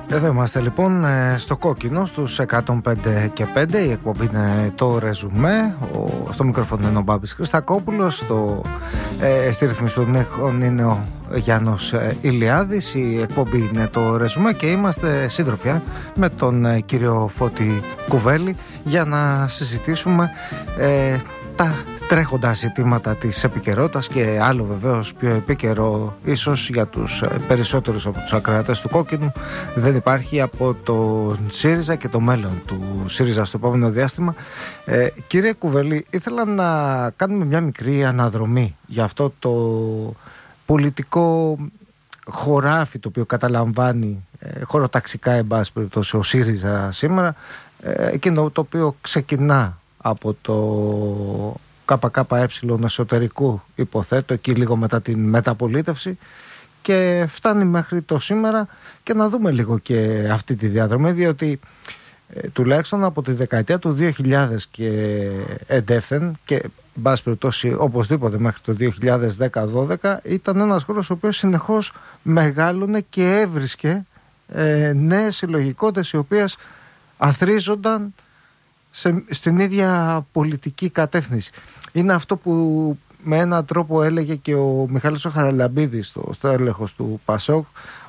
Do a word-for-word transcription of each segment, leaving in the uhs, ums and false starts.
Εδώ είμαστε λοιπόν στο Κόκκινο στους εκατόν πέντε και πέντε. Η εκπομπή είναι το Ρεζουμέ. Ο, στο μικρόφωνο είναι ο Μπάμπης Χριστακόπουλος. Στο, ε, στη ρυθμίση των ήχων είναι ο Γιάννος ε, Ηλιάδης. Η εκπομπή είναι το Ρεζουμέ και είμαστε σύντροφια με τον ε, κύριο Φώτη Κουβέλη για να συζητήσουμε ε, τα τρέχοντα ζητήματα της επικαιρότητας και άλλο βεβαίως πιο επίκαιρο ίσως για τους περισσότερους από τους ακροατές του Κόκκινου δεν υπάρχει από τον ΣΥΡΙΖΑ και το μέλλον του ΣΥΡΙΖΑ στο επόμενο διάστημα. Ε, κύριε Κουβέλη, ήθελα να κάνουμε μια μικρή αναδρομή για αυτό το πολιτικό χωράφι το οποίο καταλαμβάνει ε, χωροταξικά εν πάση περιπτώσει ο ΣΥΡΙΖΑ σήμερα, ε, εκείνο το οποίο ξεκινά από το ΚΚΕ εσωτερικού, υποθέτω, εκεί λίγο μετά την μεταπολίτευση και φτάνει μέχρι το σήμερα, και να δούμε λίγο και αυτή τη διαδρομή, διότι ε, τουλάχιστον από τη δεκαετία του δύο χιλιάδες και εντεύθεν και εν πάση περιπτώσει οπωσδήποτε μέχρι το δύο χιλιάδες δέκα δώδεκα ήταν ένας χώρος ο οποίος συνεχώς μεγάλωνε και έβρισκε ε, νέες συλλογικότητες οι οποίες αθρίζονταν σε, στην ίδια πολιτική κατεύθυνση. Είναι αυτό που με έναν τρόπο έλεγε και ο Μιχάλης ο Χαραλαμπίδης, το στέλεχος του ΠΑΣΟΚ,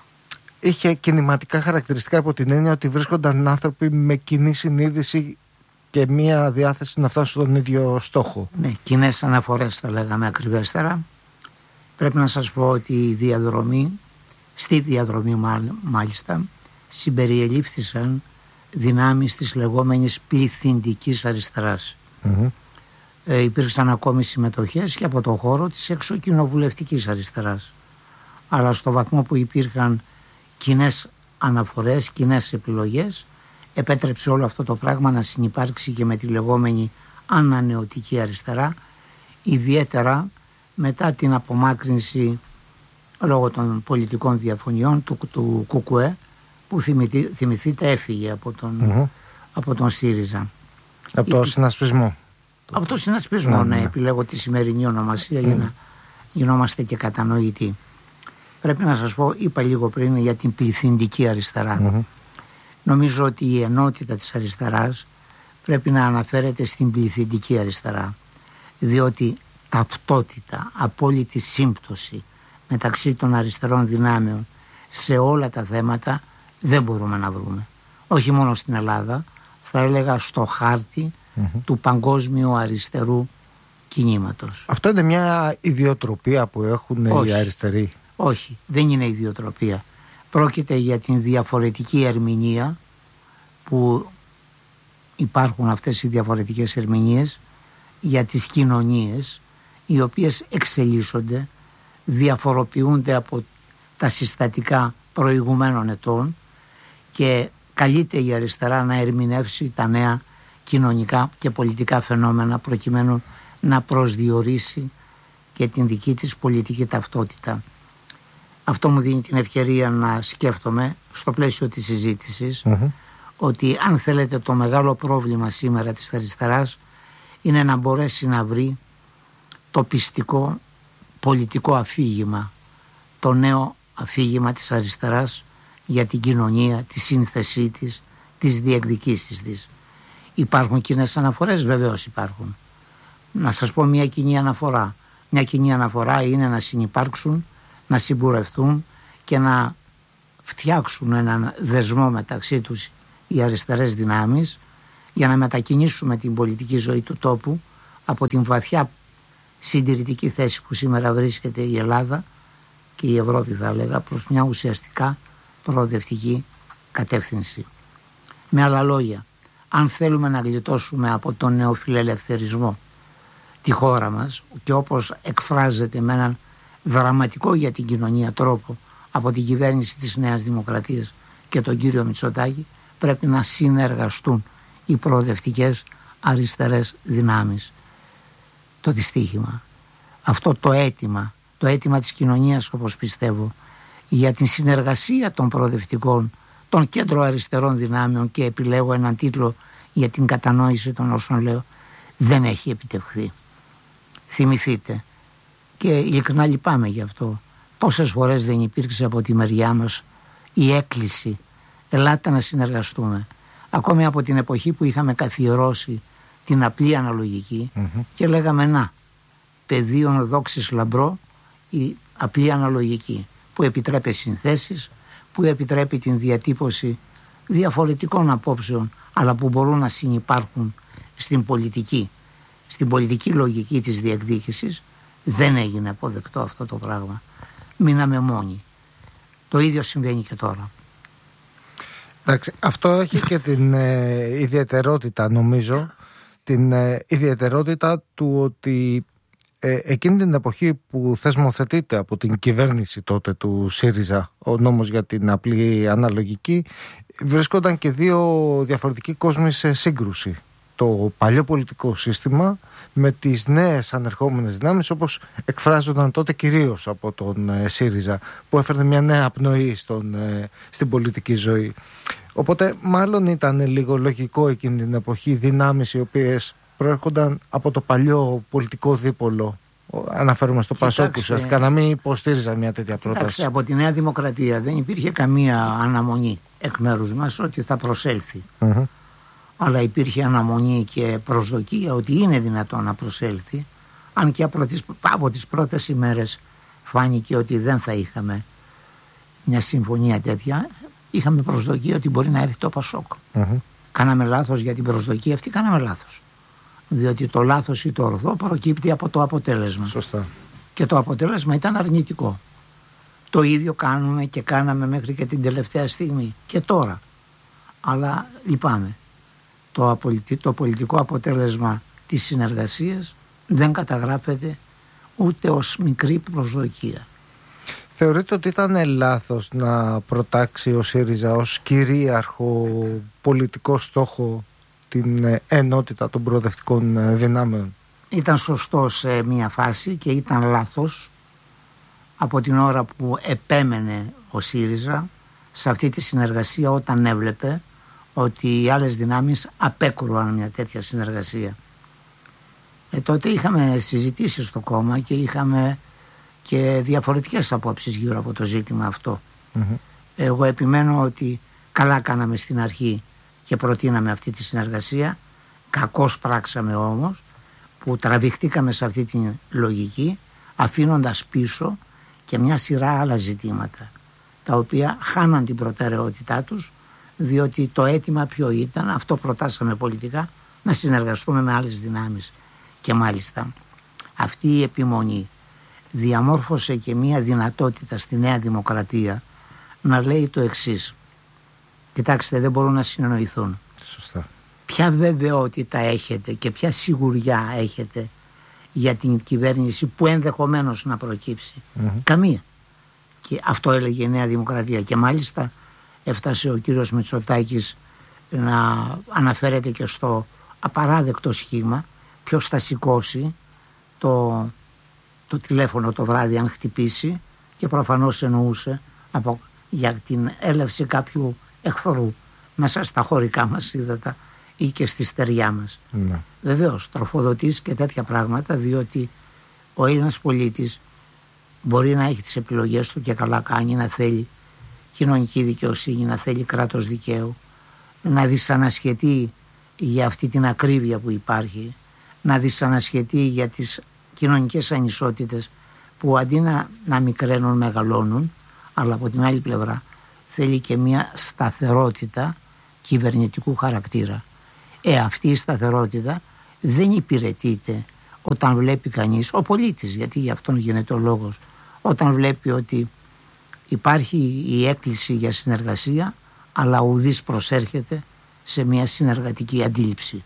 είχε κινηματικά χαρακτηριστικά από την έννοια ότι βρίσκονταν άνθρωποι με κοινή συνείδηση και μία διάθεση να φτάσουν στον ίδιο στόχο. Ναι, κοινές αναφορές θα λέγαμε ακριβέστερα. Πρέπει να σας πω ότι η διαδρομή, στη διαδρομή μάλιστα, συμπεριελήφθησαν δυνάμεις της λεγόμενης πληθυντικής αριστεράς. Mm-hmm. Ε, υπήρξαν ακόμη συμμετοχές και από το χώρο της εξωκοινοβουλευτικής αριστεράς. Αλλά στο βαθμό που υπήρχαν κοινές αναφορές, κοινές επιλογές, επέτρεψε όλο αυτό το πράγμα να συνυπάρξει και με τη λεγόμενη ανανεωτική αριστερά, ιδιαίτερα μετά την απομάκρυνση λόγω των πολιτικών διαφωνιών του, του ΚΚΕ, που θυμηθεί, θυμηθείτε έφυγε από τον, mm-hmm. από τον ΣΥΡΙΖΑ. Από το Η, συνασπισμό. Από το συνασπισμό, ναι, ναι. Επιλέγω τη σημερινή ονομασία mm. για να γινόμαστε και κατανοητοί. Πρέπει να σας πω, είπα λίγο πριν για την πληθυντική αριστερά. Mm-hmm. Νομίζω ότι η ενότητα της αριστεράς πρέπει να αναφέρεται στην πληθυντική αριστερά. Διότι ταυτότητα, απόλυτη σύμπτωση μεταξύ των αριστερών δυνάμεων σε όλα τα θέματα δεν μπορούμε να βρούμε. Όχι μόνο στην Ελλάδα, θα έλεγα στο χάρτη mm-hmm. του παγκόσμιου αριστερού κινήματος. Αυτό είναι μια ιδιοτροπία που έχουν όχι, οι αριστεροί. Όχι, δεν είναι ιδιοτροπία. Πρόκειται για την διαφορετική ερμηνεία, που υπάρχουν αυτές οι διαφορετικές ερμηνείες για τις κοινωνίες οι οποίες εξελίσσονται, διαφοροποιούνται από τα συστατικά προηγουμένων ετών και καλείται η αριστερά να ερμηνεύσει τα νέα κοινωνικά και πολιτικά φαινόμενα προκειμένου να προσδιορίσει και την δική της πολιτική ταυτότητα. Αυτό μου δίνει την ευκαιρία να σκέφτομαι στο πλαίσιο της συζήτησης mm-hmm. ότι αν θέλετε το μεγάλο πρόβλημα σήμερα της αριστεράς είναι να μπορέσει να βρει το πιστικό πολιτικό αφήγημα, το νέο αφήγημα της αριστεράς για την κοινωνία, τη σύνθεσή της, τις διεκδικήσεις της. Υπάρχουν κοινές αναφορές, βεβαίως υπάρχουν. Να σας πω μια κοινή αναφορά. Μια κοινή αναφορά είναι να συνυπάρξουν, να συμπουρευτούν και να φτιάξουν έναν δεσμό μεταξύ τους οι αριστερές δυνάμεις για να μετακινήσουμε την πολιτική ζωή του τόπου από την βαθιά συντηρητική θέση που σήμερα βρίσκεται η Ελλάδα και η Ευρώπη, θα έλεγα, προς μια ουσιαστικά προοδευτική κατεύθυνση. Με άλλα λόγια, αν θέλουμε να γλιτώσουμε από τον νεοφιλελευθερισμό τη χώρα μας, και όπως εκφράζεται με έναν δραματικό για την κοινωνία τρόπο από την κυβέρνηση της Νέας Δημοκρατίας και τον κύριο Μητσοτάκη, πρέπει να συνεργαστούν οι προοδευτικές αριστερές δυνάμεις. Το δυστύχημα, αυτό το αίτημα, το αίτημα της κοινωνίας, όπως πιστεύω, για την συνεργασία των προοδευτικών, των κέντρο αριστερών δυνάμεων, και επιλέγω έναν τίτλο για την κατανόηση των όσων λέω, δεν έχει επιτευχθεί. Θυμηθείτε, και ειλικρινά λυπάμαι γι' αυτό, πόσες φορές δεν υπήρξε από τη μεριά μας η έκκληση ελάτε να συνεργαστούμε. Ακόμη από την εποχή που είχαμε καθιερώσει την απλή αναλογική mm-hmm. και λέγαμε να, πεδίων δόξης λαμπρό η απλή αναλογική που επιτρέπει συνθέσεις, που επιτρέπει την διατύπωση διαφορετικών απόψεων αλλά που μπορούν να συνυπάρχουν στην πολιτική, στην πολιτική λογική της διεκδίκησης. Δεν έγινε αποδεκτό αυτό το πράγμα. Μείναμε μόνοι. Το ίδιο συμβαίνει και τώρα. Εντάξει, αυτό έχει και την ε, ιδιαιτερότητα, νομίζω, την ε, ιδιαιτερότητα του ότι ε, εκείνη την εποχή που θεσμοθετείται από την κυβέρνηση τότε του ΣΥΡΙΖΑ ο νόμος για την απλή αναλογική, βρίσκονταν και δύο διαφορετικοί κόσμοι σε σύγκρουση. Το παλιό πολιτικό σύστημα με τις νέες ανερχόμενες δυνάμεις, όπως εκφράζονταν τότε κυρίως από τον ε, ΣΥΡΙΖΑ, που έφερνε μια νέα πνοή στον, ε, στην πολιτική ζωή. Οπότε μάλλον ήταν λίγο λογικό εκείνη την εποχή δυνάμεις οι οποίες προέρχονταν από το παλιό πολιτικό δίπολο, αναφέρομαι στο Πασόκ, ουσιαστικά να μην υποστήριζαν μια τέτοια πρόταση. Κοιτάξτε, από τη Νέα Δημοκρατία δεν υπήρχε καμία αναμονή εκ μέρους μας ότι θα προσέλθει. Mm-hmm. Αλλά υπήρχε αναμονή και προσδοκία ότι είναι δυνατόν να προσέλθει, αν και από τις, από τις πρώτες ημέρες φάνηκε ότι δεν θα είχαμε μια συμφωνία τέτοια. Είχαμε προσδοκία ότι μπορεί να έρθει το Πασόκ. Mm-hmm. Κάναμε λάθος για την προσδοκία αυτή, κάναμε λάθος. Διότι το λάθος ή το ορθό προκύπτει από το αποτέλεσμα. Σωστά. Και το αποτέλεσμα ήταν αρνητικό. Το ίδιο κάνουμε και κάναμε μέχρι και την τελευταία στιγμή. Και τώρα. Αλλά λυπάμαι. Το, απολυτι... το πολιτικό αποτέλεσμα της συνεργασίας δεν καταγράφεται ούτε ως μικρή προσδοκία. Θεωρείτε ότι ήταν λάθος να προτάξει ο ΣΥΡΙΖΑ ως κυρίαρχο πολιτικό στόχο την ενότητα των προοδευτικών δυνάμεων? Ήταν σωστό σε μια φάση και ήταν λάθος από την ώρα που επέμενε ο ΣΥΡΙΖΑ σε αυτή τη συνεργασία, όταν έβλεπε ότι οι άλλες δυνάμεις απέκρουαν μια τέτοια συνεργασία. Ε, τότε είχαμε συζητήσει στο κόμμα και είχαμε και διαφορετικές απόψεις γύρω από το ζήτημα αυτό. Mm-hmm. Εγώ επιμένω ότι καλά κάναμε στην αρχή και προτείναμε αυτή τη συνεργασία. Κακώς πράξαμε όμως που τραβηχτήκαμε σε αυτή τη λογική, αφήνοντας πίσω και μια σειρά άλλα ζητήματα τα οποία χάναν την προτεραιότητά τους, διότι το αίτημα ποιο ήταν, αυτό προτάσαμε πολιτικά, να συνεργαστούμε με άλλες δυνάμεις. Και μάλιστα αυτή η επιμονή διαμόρφωσε και μια δυνατότητα στη Νέα Δημοκρατία να λέει το εξής: κοιτάξτε, δεν μπορούν να συνεννοηθούν. Σωστά. Ποια βεβαιότητα έχετε και ποια σιγουριά έχετε για την κυβέρνηση που ενδεχομένως να προκύψει? Mm-hmm. Καμία. Και αυτό έλεγε η Νέα Δημοκρατία. Και μάλιστα έφτασε ο κύριος Μητσοτάκης να αναφέρεται και στο απαράδεκτο σχήμα ποιος θα σηκώσει το, το τηλέφωνο το βράδυ αν χτυπήσει, και προφανώς εννοούσε από, για την έλευση κάποιου εχθρού μέσα στα χωρικά μας ύδατα ή και στη στεριά μας. Ναι. Βεβαίως τροφοδοτείς και τέτοια πράγματα, διότι ο Έλληνας πολίτης μπορεί να έχει τις επιλογές του και καλά κάνει, να θέλει κοινωνική δικαιοσύνη, να θέλει κράτος δικαίου, να δυσανασχετεί για αυτή την ακρίβεια που υπάρχει, να δυσανασχετεί για τις κοινωνικές ανισότητες που αντί να, να μικραίνουν μεγαλώνουν, αλλά από την άλλη πλευρά θέλει και μια σταθερότητα κυβερνητικού χαρακτήρα. Ε, αυτή η σταθερότητα δεν υπηρετείται όταν βλέπει κανείς, ο πολίτης, γιατί γι' αυτόν γίνεται ο λόγος, όταν βλέπει ότι υπάρχει η έκκληση για συνεργασία, αλλά ουδής προσέρχεται σε μια συνεργατική αντίληψη.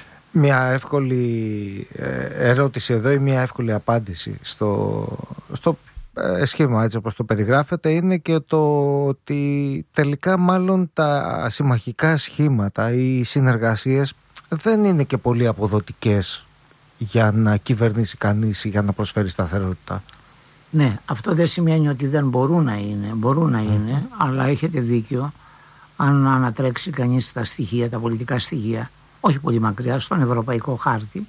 Μια εύκολη ερώτηση εδώ ή μια εύκολη απάντηση στο, στο σχήμα έτσι όπως το περιγράφεται είναι και το ότι τελικά μάλλον τα συμμαχικά σχήματα ή οι συνεργασίες δεν είναι και πολύ αποδοτικές για να κυβερνήσει κανείς ή για να προσφέρει σταθερότητα. Ναι, αυτό δεν σημαίνει ότι δεν μπορούν να είναι, μπορούν να είναι, mm. αλλά έχετε δίκιο αν ανατρέξει κανείς τα στοιχεία, τα πολιτικά στοιχεία, όχι πολύ μακριά, στον ευρωπαϊκό χάρτη,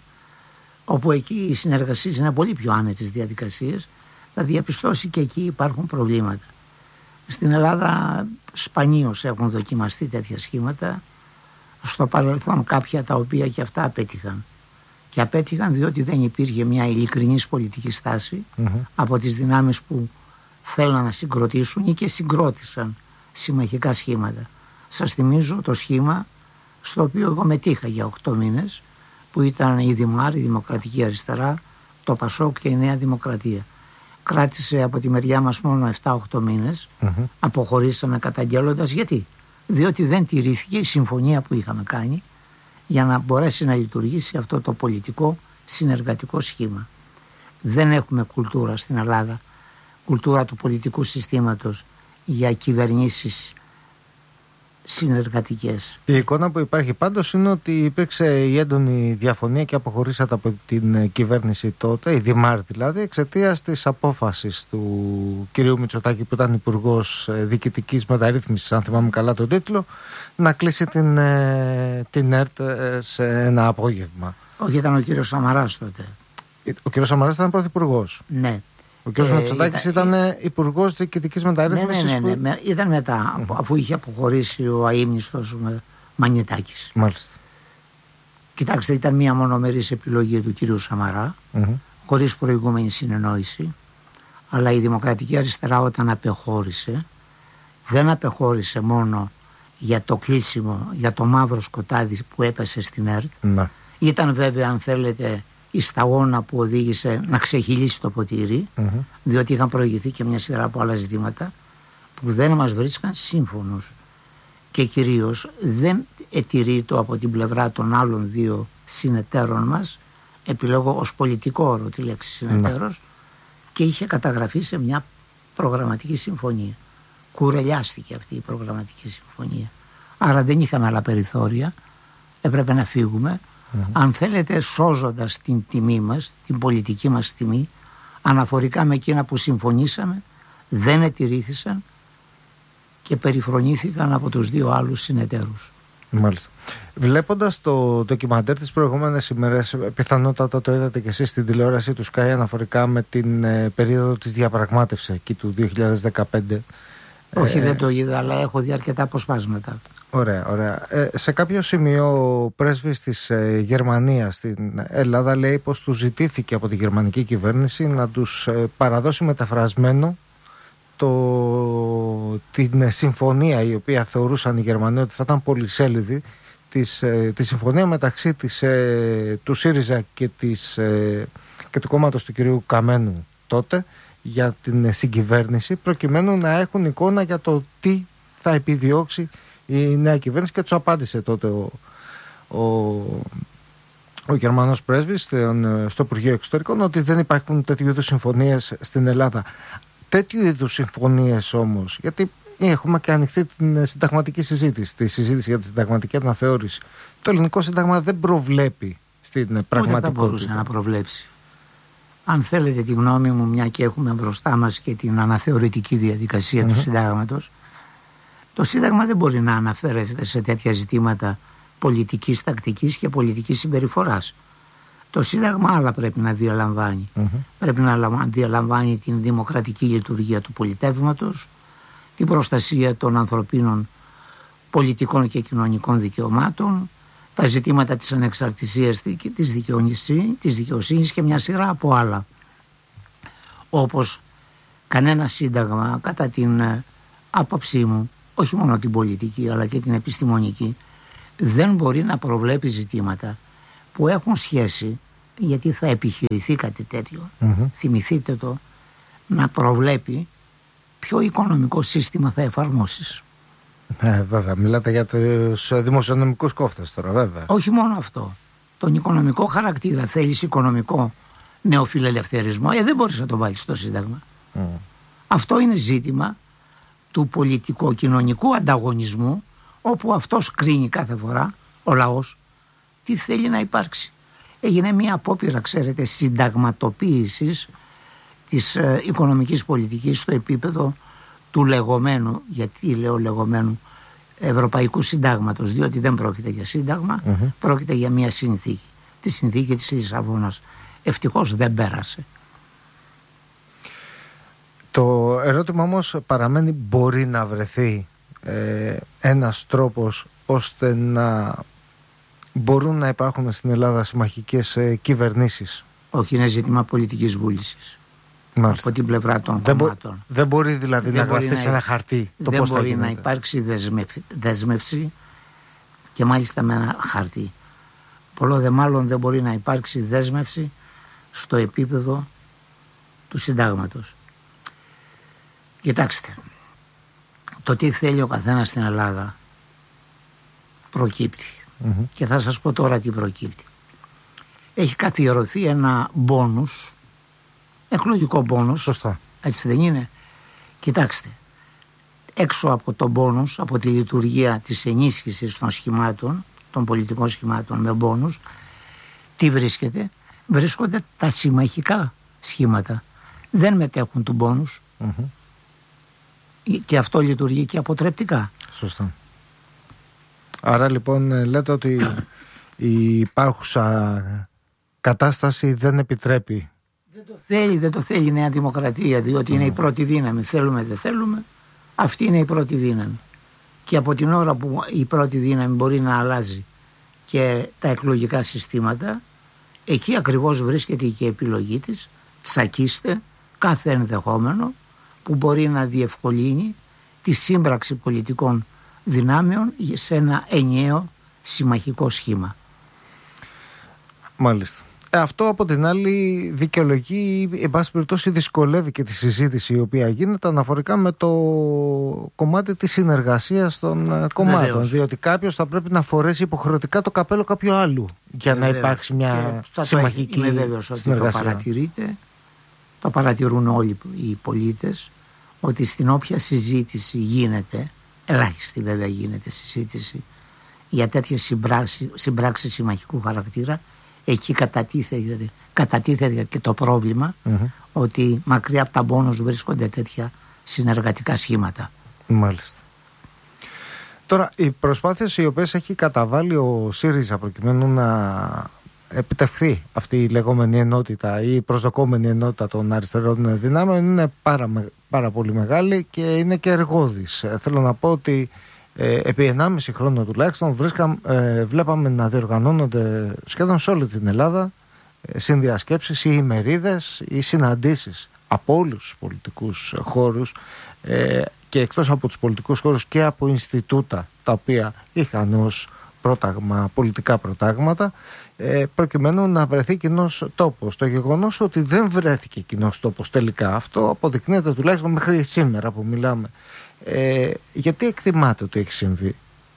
όπου εκεί οι συνεργασίες είναι πολύ πιο άνετες διαδικασίες, θα διαπιστώσει και εκεί υπάρχουν προβλήματα. Στην Ελλάδα σπανίως έχουν δοκιμαστεί τέτοια σχήματα. Στο παρελθόν κάποια τα οποία και αυτά απέτυχαν. Και απέτυχαν διότι δεν υπήρχε μια ειλικρινής πολιτική στάση mm-hmm. από τις δυνάμεις που θέλαν να συγκροτήσουν ή και συγκρότησαν συμμαχικά σχήματα. Σας θυμίζω το σχήμα στο οποίο εγώ μετήχα για οκτώ μήνες, που ήταν η Δημάρ, η Δημοκρατική Αριστερά, το Πασόκ και η Νέα Δημοκρατία. Κράτησε από τη μεριά μας μόνο επτά οκτώ μήνες, mm-hmm. αποχωρήσαμε καταγγέλλοντας. Γιατί? Διότι δεν τηρήθηκε η συμφωνία που είχαμε κάνει για να μπορέσει να λειτουργήσει αυτό το πολιτικό συνεργατικό σχήμα. Δεν έχουμε κουλτούρα στην Ελλάδα, κουλτούρα του πολιτικού συστήματος για κυβερνήσεις συνεργατικές. Η εικόνα που υπάρχει πάντως είναι ότι υπήρξε η έντονη διαφωνία και αποχωρήσατε από την κυβέρνηση τότε, η Δημάρ δηλαδή, εξαιτίας της απόφασης του κυρίου Μητσοτάκη, που ήταν υπουργός διοικητικής μεταρρύθμισης, αν θυμάμαι καλά τον τίτλο, να κλείσει την, την ΕΡΤ σε ένα απόγευμα. Όχι, ήταν ο κύριος Σαμαράς τότε. Ο κύριος Σαμαράς ήταν πρωθυπουργός. Ναι. Ο κ. Ε, Μητσοτάκης ήταν, ήταν υπουργός διοικητικής μεταρρύθμισης. Ναι, ναι, ναι, ναι. Που... Ήταν μετά, mm-hmm. αφού είχε αποχωρήσει ο αείμνηστος Μανιετάκης. Μάλιστα. Κοιτάξτε, ήταν μια μονομερής επιλογή του κ. Σαμαρά, mm-hmm. χωρίς προηγούμενη συνεννόηση. Αλλά η Δημοκρατική Αριστερά όταν απεχώρησε, δεν απεχώρησε μόνο για το κλείσιμο, για το μαύρο σκοτάδι που έπεσε στην ΕΡΤ. Mm-hmm. Ήταν βέβαια, αν θέλετε, η σταγόνα που οδήγησε να ξεχυλήσει το ποτήρι, mm-hmm. διότι είχαν προηγηθεί και μια σειρά από άλλα ζητήματα που δεν μας βρίσκαν σύμφωνους. Και κυρίως δεν ετηρείτο από την πλευρά των άλλων δύο συνεταίρων μας, επιλέγω ως πολιτικό όρο τη λέξη συνεταίρος, mm-hmm. και είχε καταγραφεί σε μια προγραμματική συμφωνία. Κουρελιάστηκε αυτή η προγραμματική συμφωνία. Άρα δεν είχαμε άλλα περιθώρια, έπρεπε να φύγουμε. Mm-hmm. Αν θέλετε, σώζοντας την τιμή μας, την πολιτική μας τιμή, αναφορικά με εκείνα που συμφωνήσαμε, δεν ετηρήθησαν και περιφρονήθηκαν από τους δύο άλλους συνεταίρους. Μάλιστα. Βλέποντας το ντοκιμαντέρ τις προηγούμενες ημέρες, πιθανότατα το είδατε και εσείς στην τηλεόραση του Sky, αναφορικά με την ε, περίοδο της διαπραγμάτευσης εκεί του δύο χιλιάδες δεκαπέντε. Όχι, ε, δεν το είδα, αλλά έχω δει αρκετά αποσπάσματα. Ωραία, ωραία. Ε, σε κάποιο σημείο ο πρέσβης της ε, Γερμανίας στην Ελλάδα λέει πως του ζητήθηκε από τη γερμανική κυβέρνηση να τους ε, παραδώσει μεταφρασμένο το, την συμφωνία, η οποία θεωρούσαν οι Γερμανοί ότι θα ήταν πολυσέλιδη, της, ε, τη συμφωνία μεταξύ της, ε, του ΣΥΡΙΖΑ και, της, ε, και του κόμματος του κυρίου Καμένου τότε για την συγκυβέρνηση, προκειμένου να έχουν εικόνα για το τι θα επιδιώξει η νέα κυβέρνηση, και τους απάντησε τότε ο, ο, ο Γερμανός πρέσβης στο Υπουργείο Εξωτερικών ότι δεν υπάρχουν τέτοιου είδους συμφωνίες στην Ελλάδα. Τέτοιου είδους συμφωνίες όμως, γιατί έχουμε και ανοιχτή την συνταγματική συζήτηση, τη συζήτηση για τη συνταγματική αναθεώρηση, το ελληνικό σύνταγμα δεν προβλέπει στην πραγματικότητα. Ούτε θα μπορούσε να προβλέψει. Αν θέλετε τη γνώμη μου, μια και έχουμε μπροστά μας και την αναθεωρητική διαδικασία mm-hmm. του συντάγματος, το Σύνταγμα δεν μπορεί να αναφέρεται σε τέτοια ζητήματα πολιτικής τακτικής και πολιτικής συμπεριφοράς. Το Σύνταγμα άλλα πρέπει να διαλαμβάνει. Mm-hmm. Πρέπει να διαλαμβάνει την δημοκρατική λειτουργία του πολιτεύματος, την προστασία των ανθρωπίνων πολιτικών και κοινωνικών δικαιωμάτων, τα ζητήματα της ανεξαρτησίας της δικαιοσύνης και μια σειρά από άλλα. Όπως κανένα σύνταγμα, κατά την άποψή μου, όχι μόνο την πολιτική αλλά και την επιστημονική, δεν μπορεί να προβλέπει ζητήματα που έχουν σχέση, γιατί θα επιχειρηθεί κάτι τέτοιο, mm-hmm. θυμηθείτε το, να προβλέπει ποιο οικονομικό σύστημα θα εφαρμόσεις. Ε, βέβαια, μιλάτε για τους δημοσιονομικούς κόφτες τώρα, βέβαια. Όχι μόνο αυτό. Τον οικονομικό χαρακτήρα. Θέλεις οικονομικό νεοφιλελευθερισμό, ε, δεν μπορείς να το βάλεις στο Σύνταγμα. Mm. Αυτό είναι ζήτημα του πολιτικο-κοινωνικού ανταγωνισμού, όπου αυτός κρίνει κάθε φορά, ο λαός, τι θέλει να υπάρξει. Έγινε μια απόπειρα, ξέρετε, συνταγματοποίησης της ε, οικονομικής πολιτικής στο επίπεδο του λεγόμενου, γιατί λέω λεγόμενου, Ευρωπαϊκού Συντάγματος, διότι δεν πρόκειται για σύνταγμα, mm-hmm. πρόκειται για μια συνθήκη. Τη συνθήκη της Λισαβόνας. Ευτυχώς δεν πέρασε. Το ερώτημα όμως παραμένει, μπορεί να βρεθεί ε, ένας τρόπος ώστε να μπορούν να υπάρχουν στην Ελλάδα συμμαχικές ε, κυβερνήσεις? Όχι, είναι ζήτημα πολιτικής βούλησης. Μάλιστα. Από την πλευρά των δεν κομμάτων. Μπο, δεν μπορεί δηλαδή δεν να γραφτεί σε ένα χαρτί το δεν πώς μπορεί θα να υπάρξει δεσμευ, δέσμευση και μάλιστα με ένα χαρτί. Πολλό δε μάλλον δεν μπορεί να υπάρξει δέσμευση στο επίπεδο του συντάγματος. Κοιτάξτε, το τι θέλει ο καθένας στην Ελλάδα προκύπτει. Mm-hmm. Και θα σας πω τώρα τι προκύπτει. Έχει καθιερωθεί ένα μπόνους, εκλογικό μπόνους. Σωστά. Έτσι δεν είναι? Κοιτάξτε, έξω από το μπόνους, από τη λειτουργία της ενίσχυσης των σχημάτων, των πολιτικών σχημάτων με μπόνους, τι βρίσκεται? Βρίσκονται τα συμμαχικά σχήματα. Δεν μετέχουν του μπόνους. Mm-hmm. Και αυτό λειτουργεί και αποτρεπτικά. Σωστά. Άρα λοιπόν λέτε ότι η υπάρχουσα κατάσταση δεν επιτρέπει. Δεν το θέλει, δεν το θέλει η Νέα Δημοκρατία, διότι mm. είναι η πρώτη δύναμη. Θέλουμε, δεν θέλουμε, αυτή είναι η πρώτη δύναμη. Και από την ώρα που η πρώτη δύναμη μπορεί να αλλάζει και τα εκλογικά συστήματα, εκεί ακριβώς βρίσκεται και η επιλογή της. Τσακίστε κάθε ενδεχόμενο που μπορεί να διευκολύνει τη σύμπραξη πολιτικών δυνάμεων σε ένα ενιαίο συμμαχικό σχήμα. Μάλιστα. Ε, αυτό από την άλλη δικαιολογεί, εν πάση περιπτώσει δυσκολεύει και τη συζήτηση η οποία γίνεται αναφορικά με το κομμάτι της συνεργασίας των κομμάτων. Βεβαίως. Διότι κάποιος θα πρέπει να φορέσει υποχρεωτικά το καπέλο κάποιου άλλου για Βεβαίως. να υπάρξει μια και συμμαχική είμαι βέβαιος ότι συνεργασία. Το παρατηρείτε, το παρατηρούν όλοι οι πολίτες, ότι στην όποια συζήτηση γίνεται, ελάχιστη βέβαια γίνεται συζήτηση για τέτοιες συμπράξεις, συμπράξεις συμμαχικού χαρακτήρα, εκεί κατατίθεται, κατατίθεται και το πρόβλημα mm-hmm. ότι μακριά από τα μπόνους βρίσκονται τέτοια συνεργατικά σχήματα. Μάλιστα. Τώρα, οι προσπάθειες οι οποίες έχει καταβάλει ο ΣΥΡΙΖΑ προκειμένου να επιτευχθεί αυτή η λεγόμενη ενότητα ή η προσδοκόμενη ενότητα των αριστερών δυνάμεων είναι πάρα, πάρα πολύ μεγάλη και είναι και εργώδης. Θέλω να πω ότι ε, επί ενάμιση χρόνο τουλάχιστον βρίσκα, ε, βλέπαμε να διοργανώνονται σχεδόν σε όλη την Ελλάδα ε, συνδιασκέψεις ή ημερίδες ή συναντήσεις από όλους τους πολιτικούς χώρους ε, και εκτός από τους πολιτικούς χώρους και από Ινστιτούτα τα οποία είχαν ως πρόταγμα, πολιτικά προτάγματα, ε, προκειμένου να βρεθεί κοινός τόπος. Το γεγονός ότι δεν βρέθηκε κοινός τόπος τελικά, αυτό αποδεικνύεται τουλάχιστον μέχρι σήμερα που μιλάμε. Ε, γιατί εκτιμάτε ότι έχει συμβεί?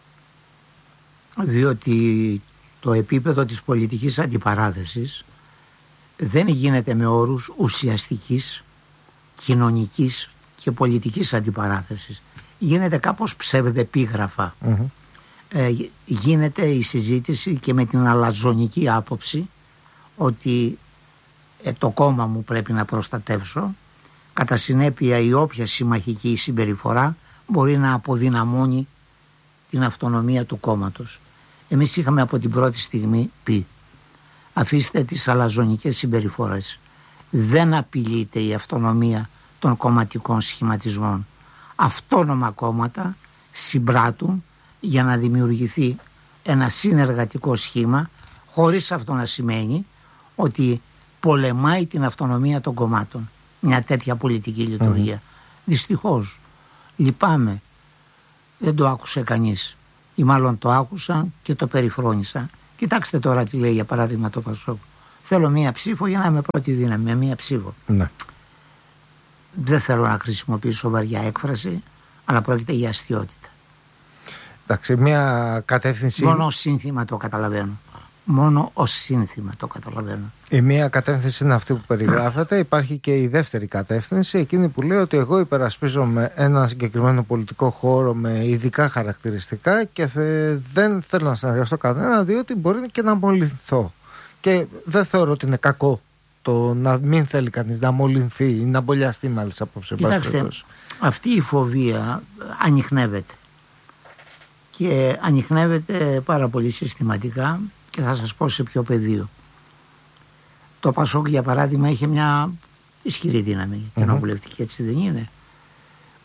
Διότι το επίπεδο της πολιτικής αντιπαράθεσης δεν γίνεται με όρους ουσιαστικής, κοινωνικής και πολιτικής αντιπαράθεσης. Γίνεται κάπως ψευδεπίγραφα. Mm-hmm. Ε, γίνεται η συζήτηση και με την αλαζονική άποψη ότι ε, το κόμμα μου πρέπει να προστατεύσω, κατά συνέπεια η όποια συμμαχική συμπεριφορά μπορεί να αποδυναμώνει την αυτονομία του κόμματος. Εμείς είχαμε από την πρώτη στιγμή πει, αφήστε τις αλαζονικές συμπεριφορές, δεν απειλείται η αυτονομία των κομματικών σχηματισμών. Αυτόνομα κόμματα συμπράττουν για να δημιουργηθεί ένα συνεργατικό σχήμα, χωρίς αυτό να σημαίνει ότι πολεμάει την αυτονομία των κομμάτων μια τέτοια πολιτική λειτουργία. Mm-hmm. Δυστυχώς, λυπάμαι, δεν το άκουσε κανείς ή μάλλον το άκουσαν και το περιφρόνησαν. Κοιτάξτε τώρα τι λέει για παράδειγμα το Πασόκ. Θέλω μία ψήφο για να είμαι πρώτη δύναμη, με μία ψήφο. Mm-hmm. Δεν θέλω να χρησιμοποιήσω βαριά έκφραση, αλλά πρόκειται για αστιότητα. Εντάξει, μια κατεύθυνση... Μόνο ως σύνθημα το καταλαβαίνω. Μόνο ως σύνθημα το καταλαβαίνω. Η μία κατεύθυνση είναι αυτή που περιγράφεται. Υπάρχει και η δεύτερη κατεύθυνση, εκείνη που λέει ότι εγώ υπερασπίζομαι ένα συγκεκριμένο πολιτικό χώρο με ειδικά χαρακτηριστικά και θε, δεν θέλω να συνεργαστώ κανένα, διότι μπορεί και να μολυνθώ. Και δεν θεωρώ ότι είναι κακό το να μην θέλει κανείς να μολυνθεί ή να μπολιαστεί μάλιστα απόψε. Κοιτάξτε, αυτή η φοβία ανιχνεύεται. Και ανιχνεύεται πάρα πολύ συστηματικά και θα σας πω σε ποιο πεδίο. Το Πασόκ για παράδειγμα είχε μια ισχυρή δύναμη κοινοβουλευτική, mm-hmm. έτσι δεν είναι?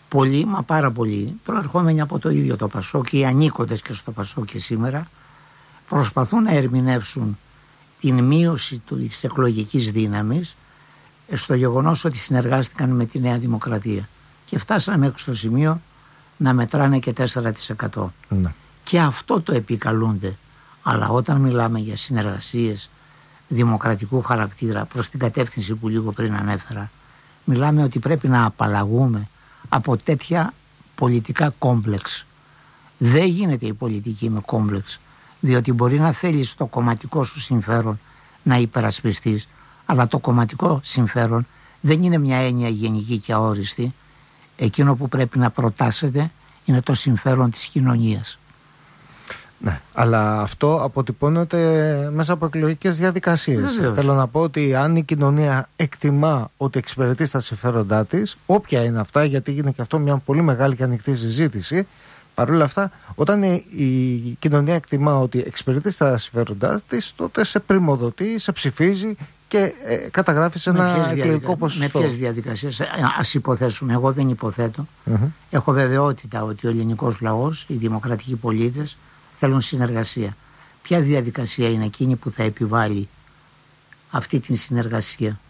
πολλοί, μα πάρα πολλοί, προερχόμενοι από το ίδιο το Πασόκ ή ανήκοντες και στο Πασόκ και σήμερα, προσπαθούν να ερμηνεύσουν την μείωση της εκλογικής δύναμης στο γεγονός ότι συνεργάστηκαν με τη Νέα Δημοκρατία. Και φτάσαμε μέχρι στο σημείο να μετράνε και τέσσερα τοις εκατό. Ναι. Και αυτό το επικαλούνται. Αλλά όταν μιλάμε για συνεργασίες δημοκρατικού χαρακτήρα προς την κατεύθυνση που λίγο πριν ανέφερα, μιλάμε ότι πρέπει να απαλλαγούμε από τέτοια πολιτικά κόμπλεξ. Δεν γίνεται η πολιτική με κόμπλεξ, διότι μπορεί να θέλεις το κομματικό σου συμφέρον να υπερασπιστείς, αλλά το κομματικό συμφέρον δεν είναι μια έννοια γενική και αόριστη. Εκείνο που πρέπει να προτάσσεται είναι το συμφέρον της κοινωνίας. Ναι, αλλά αυτό αποτυπώνεται μέσα από εκλογικές διαδικασίες. Βεβαίως. Θέλω να πω ότι αν η κοινωνία εκτιμά ότι εξυπηρετεί στα συμφέροντά της, όποια είναι αυτά, γιατί είναι και αυτό μια πολύ μεγάλη και ανοιχτή συζήτηση, παρόλα αυτά, όταν η, η κοινωνία εκτιμά ότι εξυπηρετεί στα συμφέροντά της, τότε σε πριμοδοτεί, σε ψηφίζει και ε, καταγράφει σε ένα εκλογικό διαδικα... ποσοστό. Με ποιες διαδικασίες, ας υποθέσουμε, εγώ δεν υποθέτω. Mm-hmm. Έχω βεβαιότητα ότι ο ελληνικός λαός, οι δημοκρατικοί πολίτες, θέλουν συνεργασία. Ποια διαδικασία είναι εκείνη που θα επιβάλλει αυτή την συνεργασία?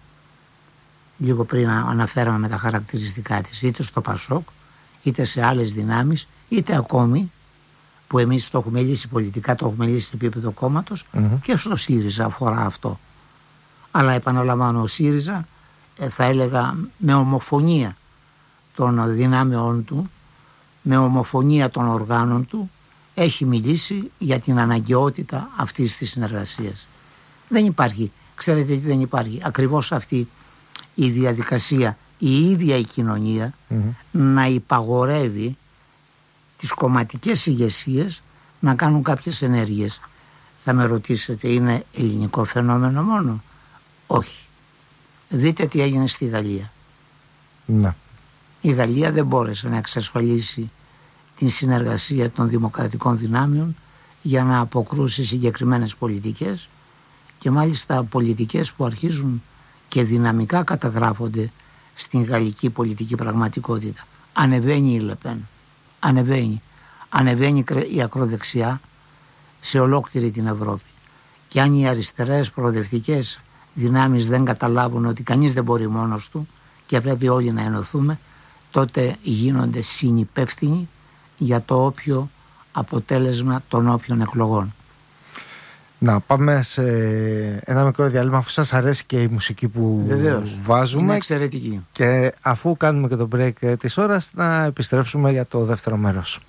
Λίγο πριν αναφέραμε με τα χαρακτηριστικά της, είτε στο Πασόκ, είτε σε άλλες δυνάμεις, είτε ακόμη που εμείς το έχουμε λύσει πολιτικά, το έχουμε λύσει σε επίπεδο κόμματος, mm-hmm. και στο ΣΥΡΙΖΑ αφορά αυτό. Αλλά επαναλαμβάνω, ο ΣΥΡΙΖΑ ε, θα έλεγα με ομοφωνία των δυνάμεών του, με ομοφωνία των οργάνων του, έχει μιλήσει για την αναγκαιότητα αυτής της συνεργασίας. Δεν υπάρχει, ξέρετε τι δεν υπάρχει, ακριβώς αυτή η διαδικασία, η ίδια η κοινωνία mm-hmm. να υπαγορεύει τις κομματικές ηγεσίες να κάνουν κάποιες ενέργειες. Θα με ρωτήσετε, είναι ελληνικό φαινόμενο μόνο? Όχι. Δείτε τι έγινε στη Γαλλία. Ναι. Η Γαλλία δεν μπόρεσε να εξασφαλίσει την συνεργασία των δημοκρατικών δυνάμεων για να αποκρούσει συγκεκριμένες πολιτικές, και μάλιστα πολιτικές που αρχίζουν και δυναμικά καταγράφονται στην γαλλική πολιτική πραγματικότητα. Ανεβαίνει η Λεπέν, ανεβαίνει, ανεβαίνει η ακροδεξιά σε ολόκληρη την Ευρώπη. Και αν οι αριστερές προοδευτικές δυνάμεις δεν καταλάβουν ότι κανείς δεν μπορεί μόνος του και πρέπει όλοι να ενωθούμε, τότε γίνονται συνυπεύθυνοι για το όποιο αποτέλεσμα των όποιων εκλογών. Να πάμε σε ένα μικρό διάλειμμα, αφού σας αρέσει και η μουσική που Βεβαίως, βάζουμε. Είναι εξαιρετική. Και αφού κάνουμε και το break της ώρας, να επιστρέψουμε για το δεύτερο μέρος.